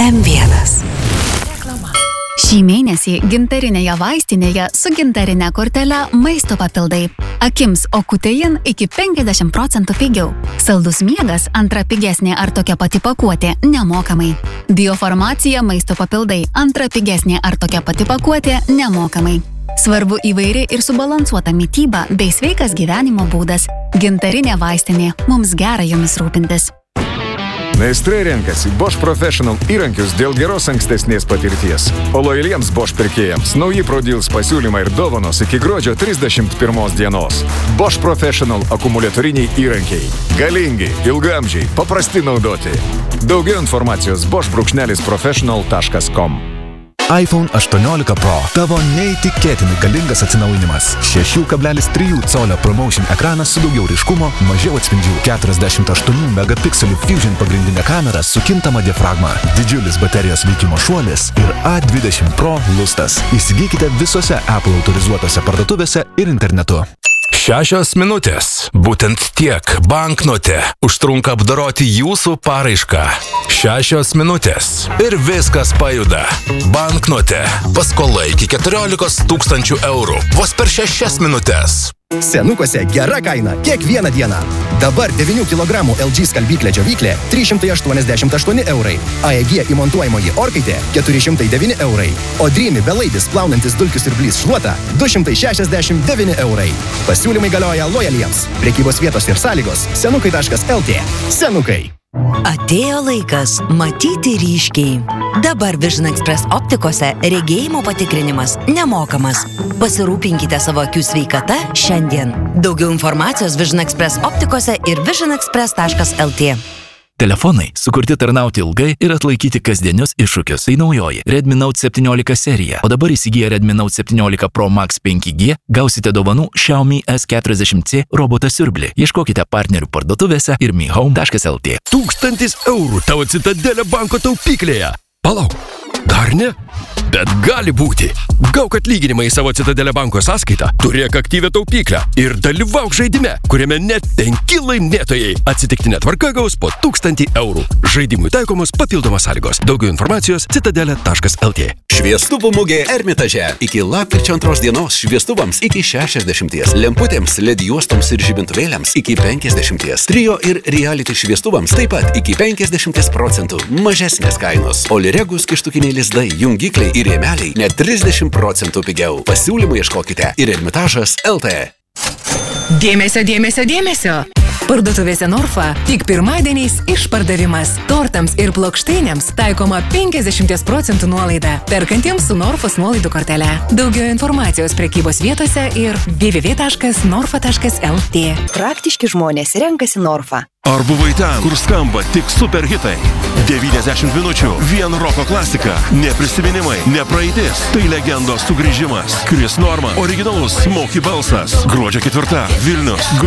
M1. Šį mėnesį gintarinėje vaistinėje su gintarinė kortele maisto papildai. Akims Okutein iki 50% pigiau. Saldus miegas antra pigesnė ar tokia pati pakuotė nemokamai. Biofarmacija maisto papildai antra pigesnė ar tokia pati pakuotė nemokamai. Svarbu įvairi ir subalansuota mityba bei sveikas gyvenimo būdas. Gintarinė vaistinė. Mums gera jomis rūpintis. Meistrai renkasi Bosch Professional įrankius dėl geros ankstesnės patirties. O lojaliems Bosch pirkėjams nauji ProDeals pasiūlymai ir dovanos iki gruodžio 31 dienos. Bosch Professional akumuliatoriniai įrankiai. Galingi, ilgaamžiai, paprasti naudoti. Daugiau informacijos bosch-professional.com. iPhone 18 Pro – tavo neįtikėtinai galingas atsinaujinimas. 6,3 colio Promotion ekranas su daugiau ryškumo, mažiau atspindžių, 48 megapikselių Fusion pagrindinė kamera su kintama diafragma, didžiulis baterijos veikimo šuolis ir A20 Pro lustas. Įsigykite visose Apple autorizuotose parduotuvėse ir internetu. 6 minutės. Būtent tiek banknote užtrunka apdoroti jūsų paraišką. 6 minutės. Ir viskas pajuda. Banknote. Paskola iki 14 000 eurų. Vos per 6 minutės. Senukuose gera kaina kiekvieną dieną. Dabar 9 kg LG skalbyklė džiovyklė 388 eurai. AEG įmontuojamoji orkaitė 409 eurai. O Dreamy belaidis plaunantis dulkių siurblys šluota 269 eurai. Pasiūlymai galioja lojaliems. Prekybos vietos ir sąlygos senukai.lt. Senukai. Atėjo laikas matyti ryškiai. Dabar Vision Express optikose regėjimo patikrinimas nemokamas. Pasirūpinkite savo akių sveikata šiandien. Daugiau informacijos Vision Express optikose ir visionexpress.lt. Telefonai sukurti tarnauti ilgai ir atlaikyti kasdienius iššūkius. Tai naujoji Redmi Note 17 serija. O dabar įsigiję Redmi Note 17 Pro Max 5G gausite dovanų Xiaomi S40C robotą siurblį. Ieškokite partnerių parduotuvėse ir mihome.lt. 1000 eurų tavo Citadelė banko taupyklėje. Palauk, dar ne? Bet gali būti. Gauk atlyginimą į savo Citadelė banko sąskaitą, turėk aktyvią taupyklę ir dalyvauk žaidime, kuriame net 5 laimėtojai atsitiktinė tvarka gaus po 1000 eurų. Žaidimui taikomos papildomos sąlygos. Daugiau informacijos citadelė.lt. Šviestuvų mugė Ermitaže. Iki lapkričio 2 dienos šviestuvams iki 60, lemputėms, LED juostoms ir žibintuvėliams iki 50, trio ir reality šviestuvams taip pat iki 50% mažesnės kainos. Oliregus kištukiniai lizdai, jungikliai ir rėmeliai net 30% pigiau. Pasiūlymų ieškokite ir Ermitažas LT. Dėmesio, dėmesio, dėmesio! Parduotuvėse Norfa tik pirmadieniais išpardavimas. Tortams ir plokštainėms taikoma 50% nuolaida. Perkantiems su Norfos nuolaidų kortele. Daugiau informacijos prekybos vietose ir www.norfa.lt. Praktiški žmonės renkasi Norfa. Ar buvai ten, kur skamba tik super hitai? 90 minučių, vien roko klasika, ne prisiminimai, ne praeitis, tai legendos sugrįžimas. Chris Norman, originalus Smokey balsas. Gruodžio 4, Vilnius.